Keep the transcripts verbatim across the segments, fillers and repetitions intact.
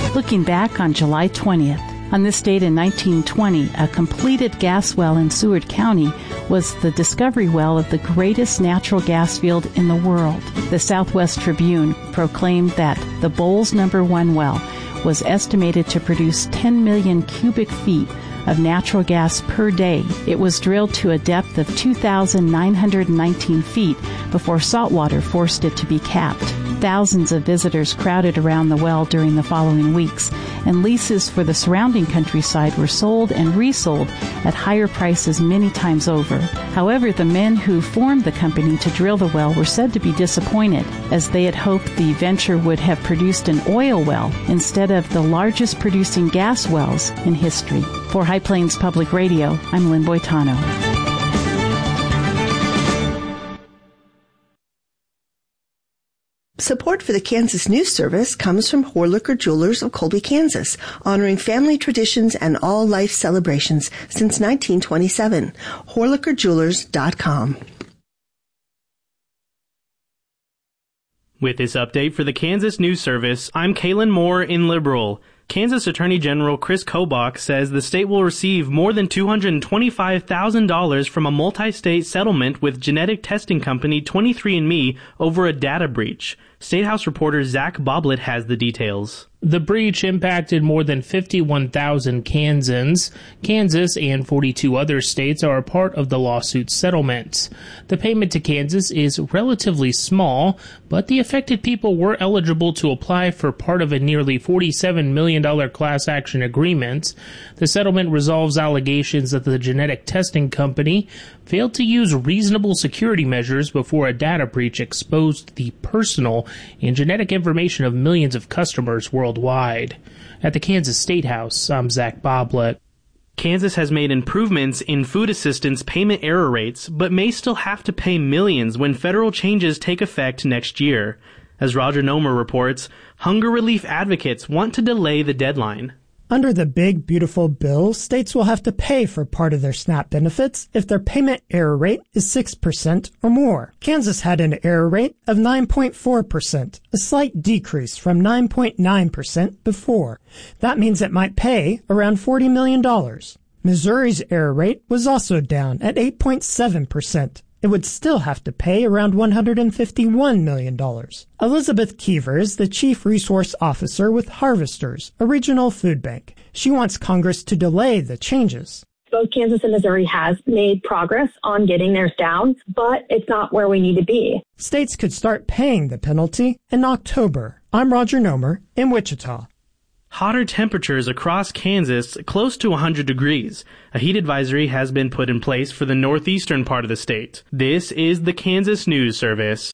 Looking back on July twentieth, on this date in nineteen twenty, a completed gas well in Seward County was the discovery well of the greatest natural gas field in the world. The Southwest Tribune proclaimed that the Bowles number one well was estimated to produce ten million cubic feet of natural gas per day. It was drilled to a depth of two thousand nine hundred nineteen feet before saltwater forced it to be capped. Thousands of visitors crowded around the well during the following weeks, and leases for the surrounding countryside were sold and resold at higher prices many times over. However, the men who formed the company to drill the well were said to be disappointed, as they had hoped the venture would have produced an oil well instead of the largest producing gas wells in history. For High Plains Public Radio, I'm Lynn Boitano. Support for the Kansas News Service comes from Horlicker Jewelers of Colby, Kansas, honoring family traditions and all life celebrations since nineteen twenty-seven. Horlicker Jewelers dot com. With this update for the Kansas News Service, I'm Kaylin Moore in Liberal. Kansas Attorney General Chris Kobach says the state will receive more than two hundred twenty-five thousand dollars from a multi-state settlement with genetic testing company twenty-three and me over a data breach. State House reporter Zach Boblet has the details. The breach impacted more than fifty-one thousand Kansans. Kansas and forty-two other states are a part of the lawsuit settlement. The payment to Kansas is relatively small, but the affected people were eligible to apply for part of a nearly forty-seven million dollars class action agreement. The settlement resolves allegations that the genetic testing company failed to use reasonable security measures before a data breach exposed the personal and genetic information of millions of customers worldwide. At the Kansas State House, I'm Zach Boblet. Kansas has made improvements in food assistance payment error rates, but may still have to pay millions when federal changes take effect next year. As Roger Nomer reports, hunger relief advocates want to delay the deadline. Under the big, beautiful bill, states will have to pay for part of their SNAP benefits if their payment error rate is six percent or more. Kansas had an error rate of nine point four percent, a slight decrease from nine point nine percent before. That means it might pay around forty million dollars. Missouri's error rate was also down at eight point seven percent. It would still have to pay around one hundred fifty-one million dollars. Elizabeth Keever is the Chief Resource Officer with Harvesters, a regional food bank. She wants Congress to delay the changes. Both Kansas and Missouri has made progress on getting theirs down, but it's not where we need to be. States could start paying the penalty in October. I'm Roger Nomer in Wichita. Hotter temperatures across Kansas, close to one hundred degrees. A heat advisory has been put in place for the northeastern part of the state. This is the Kansas News Service.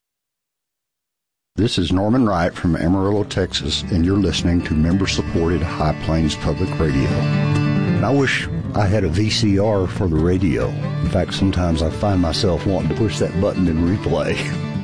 This is Norman Wright from Amarillo, Texas, and you're listening to member-supported High Plains Public Radio. And I wish I had a V C R for the radio. In fact, sometimes I find myself wanting to push that button and replay.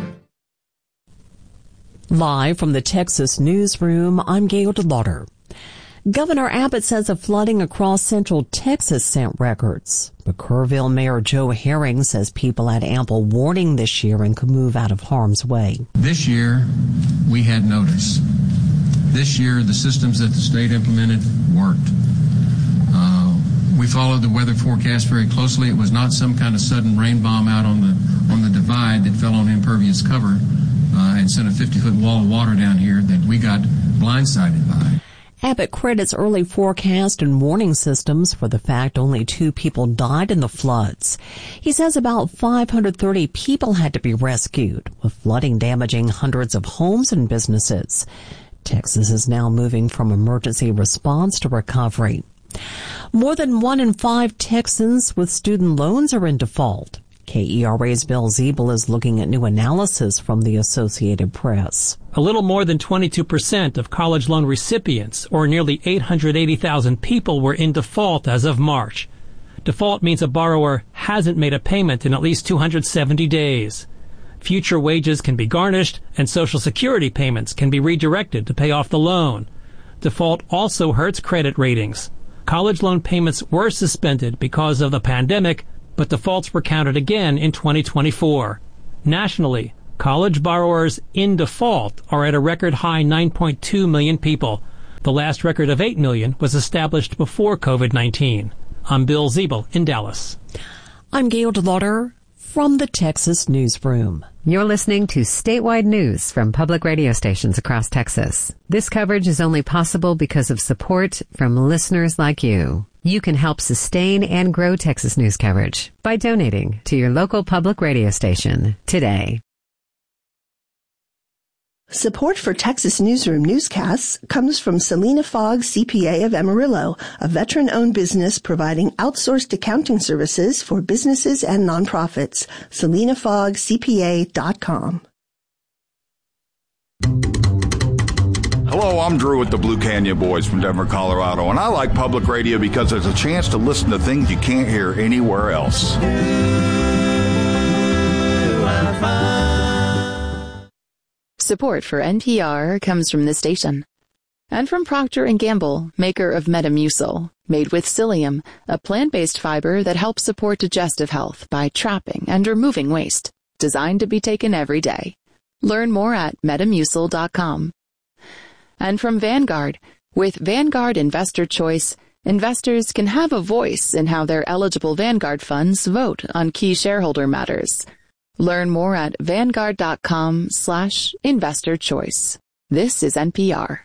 Live from the Texas Newsroom, I'm Gail DeLauder. Governor Abbott says the flooding across central Texas sent records. But Kerrville Mayor Joe Herring says people had ample warning this year and could move out of harm's way. This year, we had notice. This year, the systems that the state implemented worked. Uh, we followed the weather forecast very closely. It was not some kind of sudden rain bomb out on the on the divide that fell on impervious cover uh, and sent a fifty-foot wall of water down here that we got blindsided by. Abbott credits early forecast and warning systems for the fact only two people died in the floods. He says about five hundred thirty people had to be rescued, with flooding damaging hundreds of homes and businesses. Texas is now moving from emergency response to recovery. More than one in five Texans with student loans are in default. K E R A's Bill Ziebel is looking at new analysis from the Associated Press. A little more than twenty-two percent of college loan recipients, or nearly eight hundred eighty thousand people, were in default as of March. Default means a borrower hasn't made a payment in at least two hundred seventy days. Future wages can be garnished, and Social Security payments can be redirected to pay off the loan. Default also hurts credit ratings. College loan payments were suspended because of the pandemic, but defaults were counted again in twenty twenty-four. Nationally, college borrowers in default are at a record high nine point two million people. The last record of eight million was established before COVID nineteen. I'm Bill Ziebel in Dallas. I'm Gail DeLauder from the Texas Newsroom. You're listening to statewide news from public radio stations across Texas. This coverage is only possible because of support from listeners like you. You can help sustain and grow Texas news coverage by donating to your local public radio station today. Support for Texas Newsroom newscasts comes from Selena Fogg, C P A of Amarillo, a veteran-owned business providing outsourced accounting services for businesses and nonprofits. selena fogg c p a dot com. Hello, I'm Drew with the Blue Canyon Boys from Denver, Colorado, and I like public radio because it's a chance to listen to things you can't hear anywhere else. Support for N P R comes from this station and from Procter and Gamble, maker of Metamucil, made with psyllium, a plant-based fiber that helps support digestive health by trapping and removing waste, designed to be taken every day. Learn more at metamucil dot com. And from Vanguard, with Vanguard Investor Choice, investors can have a voice in how their eligible Vanguard funds vote on key shareholder matters. Learn more at vanguard.com slash investor choice. This is N P R.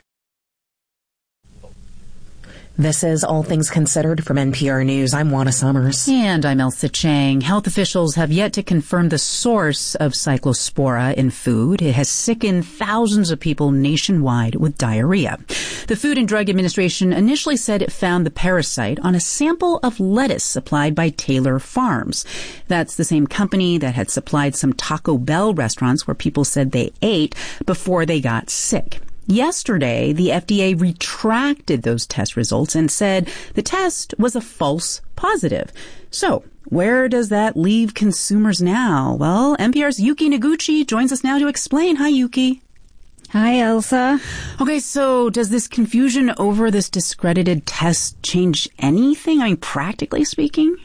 This is All Things Considered from N P R News. I'm Juana Summers. And I'm Elsa Chang. Health officials have yet to confirm the source of cyclospora in food. It has sickened thousands of people nationwide with diarrhea. The Food and Drug Administration initially said it found the parasite on a sample of lettuce supplied by Taylor Farms. That's the same company that had supplied some Taco Bell restaurants where people said they ate before they got sick. Yesterday, the F D A retracted those test results and said the test was a false positive. So, where does that leave consumers now? Well, N P R's Yuki Noguchi joins us now to explain. Hi, Yuki. Hi, Elsa. Okay, so does this confusion over this discredited test change anything? I mean, practically speaking?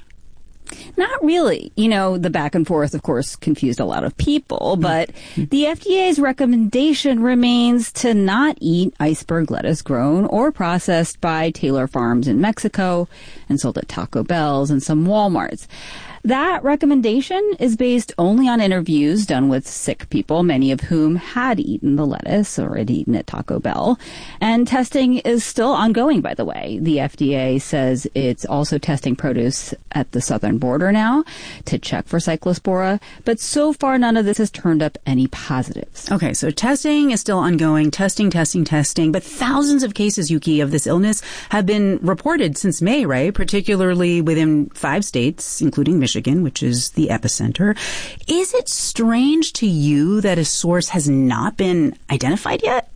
Not really. You know, the back and forth, of course, confused a lot of people, but mm-hmm. the F D A's recommendation remains to not eat iceberg lettuce grown or processed by Taylor Farms in Mexico and sold at Taco Bell's and some Walmarts. That recommendation is based only on interviews done with sick people, many of whom had eaten the lettuce or had eaten at Taco Bell. And testing is still ongoing, by the way. The F D A says it's also testing produce at the southern border now to check for cyclospora. But so far, none of this has turned up any positives. Okay, so testing is still ongoing, testing, testing, testing. But thousands of cases, Yuki, of this illness have been reported since May, right? Particularly within five states, including Michigan. Michigan, which is the epicenter. Is it strange to you that a source has not been identified yet?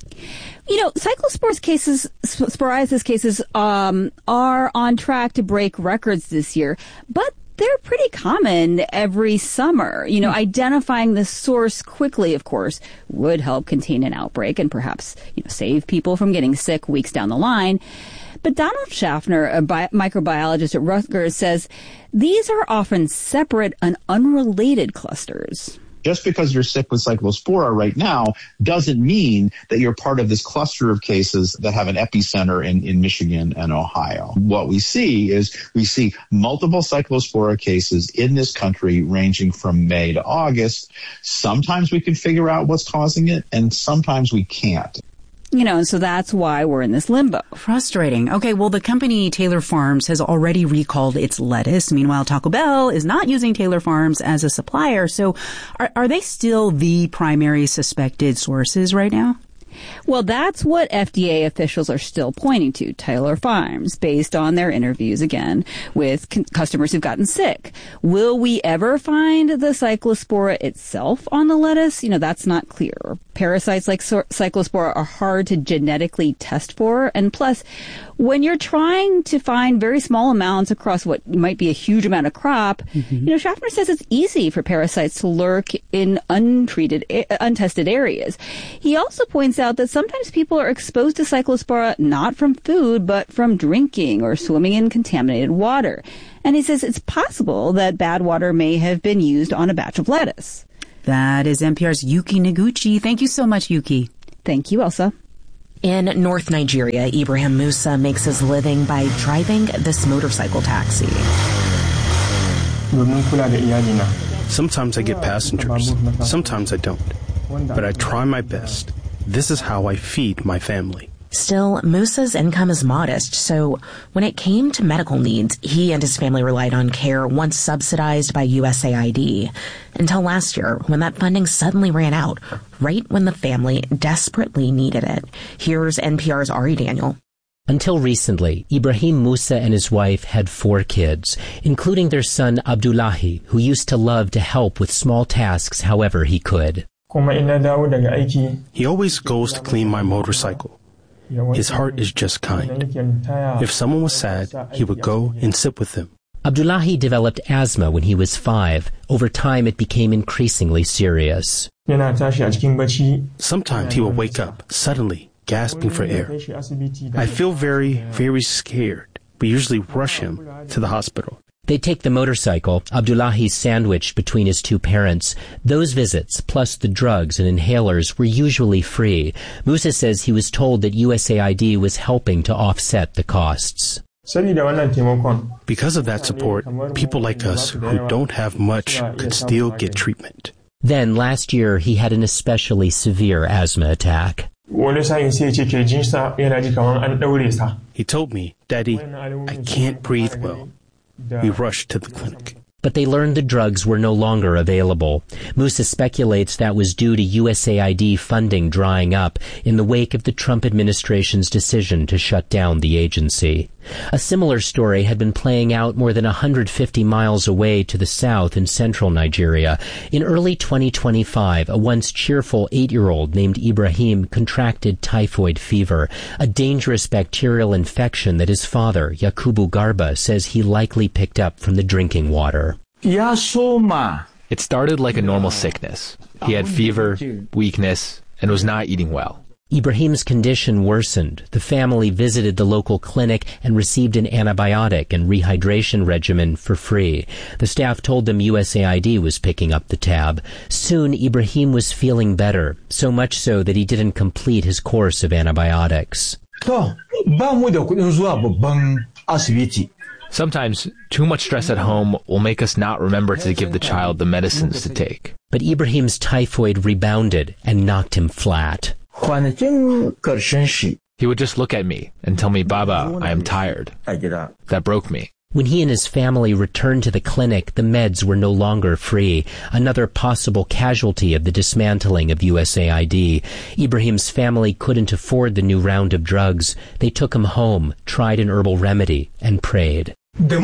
You know, cyclosporiasis cases, sporiasis cases, um, are on track to break records this year, but they're pretty common every summer. You know, mm-hmm. identifying the source quickly, of course, would help contain an outbreak and perhaps, you know, save people from getting sick weeks down the line. But Donald Schaffner, a bi- microbiologist at Rutgers, says these are often separate and unrelated clusters. Just because you're sick with cyclospora right now doesn't mean that you're part of this cluster of cases that have an epicenter in, in Michigan and Ohio. What we see is we see multiple cyclospora cases in this country ranging from May to August. Sometimes we can figure out what's causing it, and sometimes we can't. You know, so that's why we're in this limbo. Frustrating. Okay, well, the company Taylor Farms has already recalled its lettuce. Meanwhile, Taco Bell is not using Taylor Farms as a supplier. So are, are they still the primary suspected sources right now? Well, that's what F D A officials are still pointing to, Taylor Farms, based on their interviews, again, with c- customers who've gotten sick. Will we ever find the cyclospora itself on the lettuce? You know, that's not clear. Parasites like so- cyclospora are hard to genetically test for. And plus, when you're trying to find very small amounts across what might be a huge amount of crop, mm-hmm. you know, Schaffner says it's easy for parasites to lurk in untreated, untested areas. He also points out that sometimes people are exposed to cyclospora not from food, but from drinking or swimming in contaminated water. And he says it's possible that bad water may have been used on a batch of lettuce. That is N P R's Yuki Noguchi. Thank you so much, Yuki. Thank you, Elsa. In North Nigeria, Ibrahim Musa makes his living by driving this motorcycle taxi. Sometimes I get passengers, sometimes I don't. But I try my best. This is how I feed my family. Still, Musa's income is modest, so when it came to medical needs, he and his family relied on care once subsidized by U S A I D. Until last year, when that funding suddenly ran out, right when the family desperately needed it. Here's N P R's Ari Daniel. Until recently, Ibrahim Musa and his wife had four kids, including their son Abdullahi, who used to love to help with small tasks however he could. He always goes to clean my motorcycle. His heart is just kind. If someone was sad, he would go and sit with them. Abdullahi developed asthma when he was five. Over time, it became increasingly serious. Sometimes he will wake up, suddenly, gasping for air. I feel very, very scared. We usually rush him to the hospital. They take the motorcycle, Abdullahi sandwiched between his two parents. Those visits, plus the drugs and inhalers, were usually free. Musa says he was told that U S A I D was helping to offset the costs. Because of that support, people like us who don't have much could still get treatment. Then, last year, he had an especially severe asthma attack. He told me, "Daddy, I can't breathe well." We rushed to the clinic. But they learned the drugs were no longer available. Musa speculates that was due to U S A I D funding drying up in the wake of the Trump administration's decision to shut down the agency. A similar story had been playing out more than one hundred fifty miles away to the south in central Nigeria. In early twenty twenty-five, a once cheerful eight-year-old named Ibrahim contracted typhoid fever, a dangerous bacterial infection that his father, Yakubu Garba, says he likely picked up from the drinking water. It started like a normal sickness. He had fever, weakness, and was not eating well. Ibrahim's condition worsened. The family visited the local clinic and received an antibiotic and rehydration regimen for free. The staff told them U S A I D was picking up the tab. Soon, Ibrahim was feeling better, so much so that he didn't complete his course of antibiotics. Sometimes, too much stress at home will make us not remember to give the child the medicines to take. But Ibrahim's typhoid rebounded and knocked him flat. He would just look at me and tell me, "Baba, I am tired." That broke me. When he and his family returned to the clinic, the meds were no longer free, another possible casualty of the dismantling of U S A I D. Ibrahim's family couldn't afford the new round of drugs. They took him home, tried an herbal remedy, and prayed.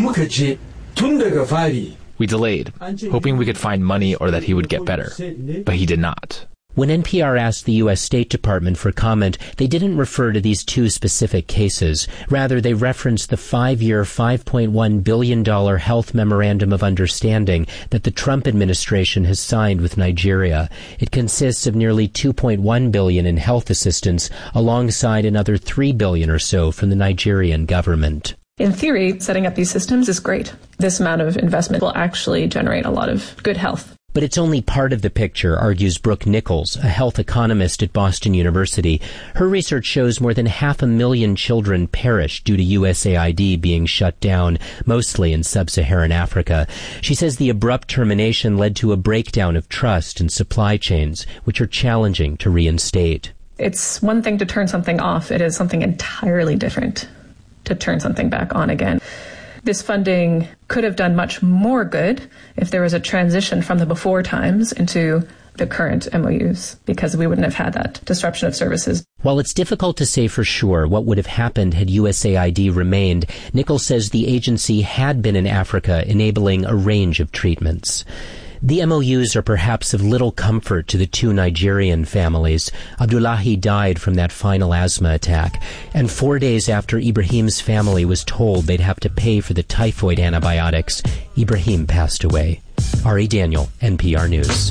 We delayed, hoping we could find money or that he would get better, but he did not. When N P R asked the U S State Department for comment, they didn't refer to these two specific cases. Rather, they referenced the five-year, five point one billion dollars health memorandum of understanding that the Trump administration has signed with Nigeria. It consists of nearly two point one billion dollars in health assistance, alongside another three billion dollars or so from the Nigerian government. In theory, setting up these systems is great. This amount of investment will actually generate a lot of good health. But it's only part of the picture, argues Brooke Nichols, a health economist at Boston University. Her research shows more than half a million children perish due to U S A I D being shut down, mostly in sub-Saharan Africa. She says the abrupt termination led to a breakdown of trust in supply chains, which are challenging to reinstate. It's one thing to turn something off. It is something entirely different to turn something back on again. This funding could have done much more good if there was a transition from the before times into the current M O Us, because we wouldn't have had that disruption of services. While it's difficult to say for sure what would have happened had U S A I D remained, Nichols says the agency had been in Africa enabling a range of treatments. The M O Us are perhaps of little comfort to the two Nigerian families. Abdullahi died from that final asthma attack, and four days after Ibrahim's family was told they'd have to pay for the typhoid antibiotics, Ibrahim passed away. Ari Daniel, N P R News.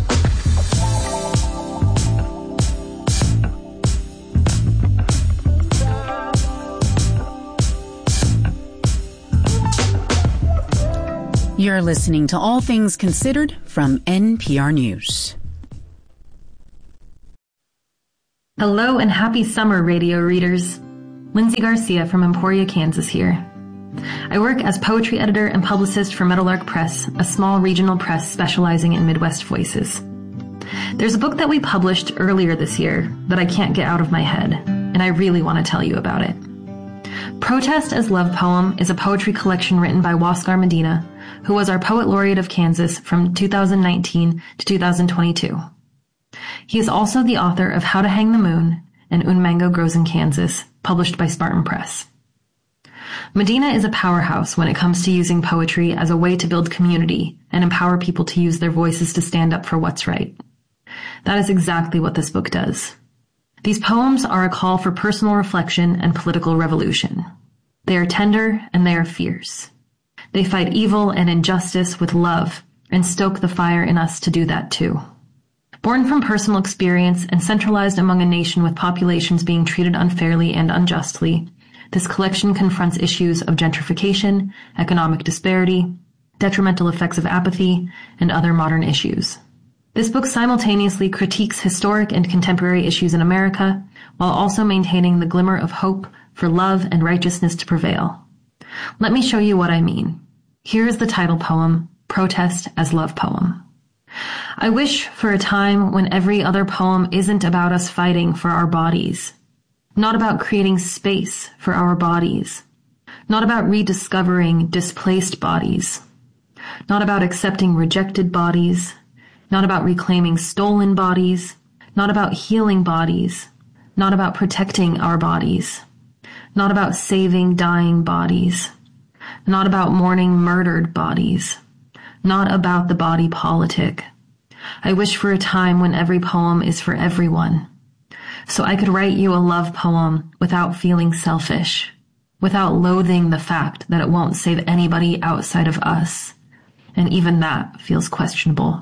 You're listening to All Things Considered from N P R News. Hello and happy summer, radio readers. Lindsay Garcia from Emporia, Kansas here. I work as poetry editor and publicist for Meadowlark Press, a small regional press specializing in Midwest voices. There's a book that we published earlier this year that I can't get out of my head, and I really want to tell you about it. Protest as Love Poem is a poetry collection written by Huascar Medina, who was our Poet Laureate of Kansas from two thousand nineteen to two thousand twenty-two. He is also the author of How to Hang the Moon and Un Mango Grows in Kansas, published by Spartan Press. Medina is a powerhouse when it comes to using poetry as a way to build community and empower people to use their voices to stand up for what's right. That is exactly what this book does. These poems are a call for personal reflection and political revolution. They are tender and they are fierce. They fight evil and injustice with love and stoke the fire in us to do that too. Born from personal experience and centralized among a nation with populations being treated unfairly and unjustly, this collection confronts issues of gentrification, economic disparity, detrimental effects of apathy, and other modern issues. This book simultaneously critiques historic and contemporary issues in America, while also maintaining the glimmer of hope for love and righteousness to prevail. Let me show you what I mean. Here is the title poem, Protest as Love Poem. I wish for a time when every other poem isn't about us fighting for our bodies, not about creating space for our bodies, not about rediscovering displaced bodies, not about accepting rejected bodies, not about reclaiming stolen bodies, not about healing bodies, not about protecting our bodies, not about saving dying bodies, not about mourning murdered bodies, not about the body politic. I wish for a time when every poem is for everyone, so I could write you a love poem without feeling selfish, without loathing the fact that it won't save anybody outside of us, and even that feels questionable.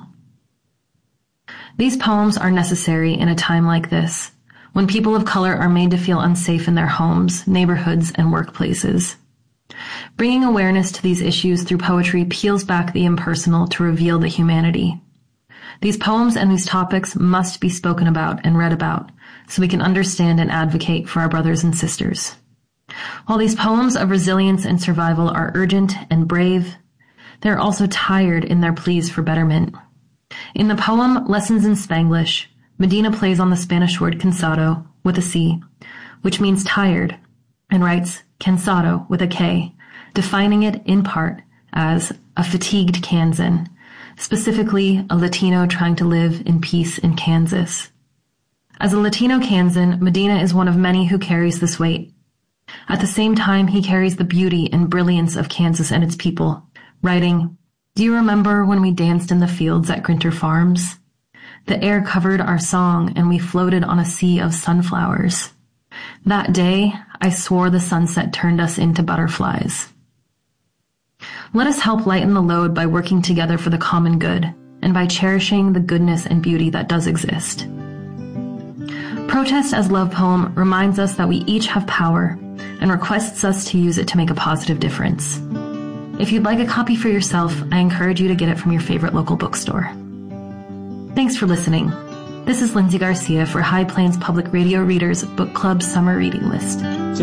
These poems are necessary in a time like this, when people of color are made to feel unsafe in their homes, neighborhoods, and workplaces. Bringing awareness to these issues through poetry peels back the impersonal to reveal the humanity. These poems and these topics must be spoken about and read about so we can understand and advocate for our brothers and sisters. While these poems of resilience and survival are urgent and brave, they're also tired in their pleas for betterment. In the poem Lessons in Spanglish, Medina plays on the Spanish word cansado with a C, which means tired, and writes cansado with a K, defining it in part as a fatigued Kansan, specifically a Latino trying to live in peace in Kansas. As a Latino Kansan, Medina is one of many who carries this weight. At the same time, he carries the beauty and brilliance of Kansas and its people, writing, "Do you remember when we danced in the fields at Grinter Farms? The air covered our song and we floated on a sea of sunflowers. That day, I swore the sunset turned us into butterflies." Let us help lighten the load by working together for the common good and by cherishing the goodness and beauty that does exist. Protest as Love Poem reminds us that we each have power and requests us to use it to make a positive difference. If you'd like a copy for yourself, I encourage you to get it from your favorite local bookstore. Thanks for listening. This is Lindsay Garcia for High Plains Public Radio Readers Book Club Summer Reading List.